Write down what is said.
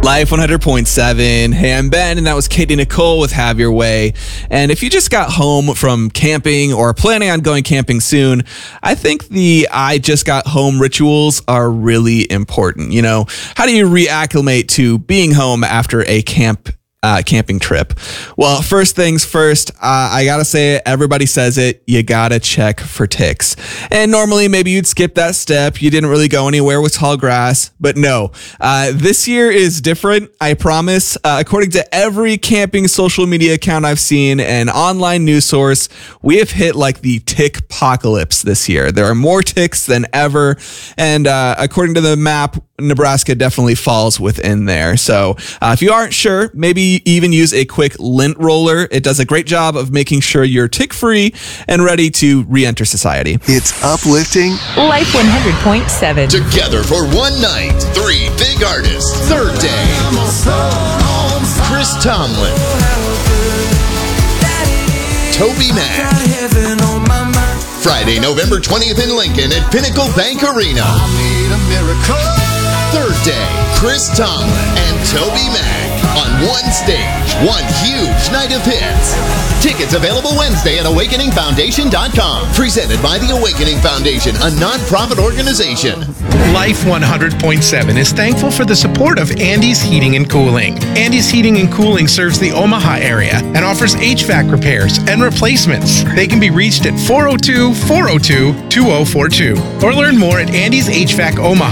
Life 100.7. Hey, I'm Ben, and that was Katie Nicole with Have Your Way. And if you just got home from camping or planning on going camping soon, I think the I just got home rituals are really important. You know, how do you reacclimate to being home after a camping trip? Well, first things first, I gotta say it, everybody says it, you gotta check for ticks. And normally maybe you'd skip that step, you didn't really go anywhere with tall grass, but no, this year is different, I promise. According to every camping social media account I've seen and online news source, we have hit like the tick apocalypse this year. There are more ticks than ever, and according to the map, Nebraska definitely falls within there. So if you aren't sure, maybe even use a quick lint roller. It does a great job of making sure you're tick-free and ready to re-enter society. It's uplifting. Life 100.7. Together for one night, three big artists. Third day, Chris Tomlin, Toby Mac. Friday, November 20th in Lincoln at Pinnacle Bank Arena. Third day, Chris Tomlin and Toby Mac on one stage, one huge night of hits. Tickets available Wednesday at AwakeningFoundation.com. Presented by the Awakening Foundation, a non-profit organization. Life 100.7 is thankful for the support of Andy's Heating and Cooling. Andy's Heating and Cooling serves the Omaha area and offers HVAC repairs and replacements. They can be reached at 402-402-2042 or learn more at Andy's HVAC Omaha.